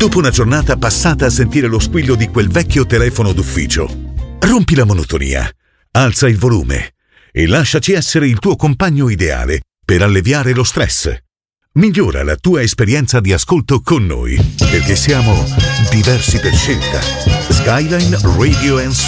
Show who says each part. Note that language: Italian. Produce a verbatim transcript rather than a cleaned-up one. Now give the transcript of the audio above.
Speaker 1: Dopo una giornata passata a sentire lo squillo di quel vecchio telefono d'ufficio, rompi la monotonia, alza il volume e lasciaci essere il tuo compagno ideale per alleviare lo stress. Migliora la tua esperienza di ascolto con noi, perché siamo diversi per scelta. Skyline Radio and